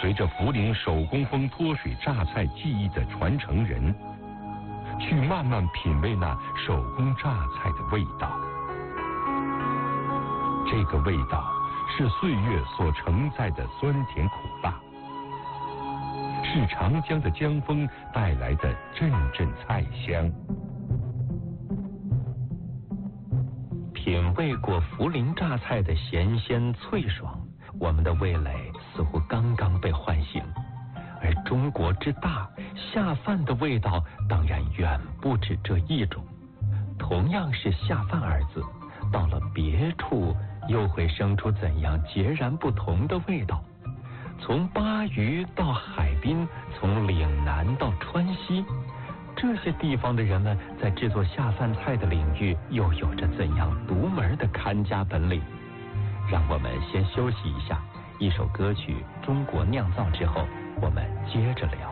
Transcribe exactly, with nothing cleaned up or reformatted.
随着涪陵手工风脱水榨菜技艺的传承人，去慢慢品味那手工榨菜的味道。这个味道是岁月所承载的酸甜苦辣，是长江的江风带来的阵阵菜香。 品味过涪陵榨菜的咸鲜脆爽，我们的味蕾似乎刚刚被唤醒。而中国之大，下饭的味道当然远不止这一种。同样是下饭二字，到了别处又会生出怎样截然不同的味道？从巴渝到海滨，从岭南到川西，这些地方的人们在制作下饭菜的领域又有着怎样独门的看家本领？让我们先休息一下，一首歌曲《中国酿造》之后，我们接着聊。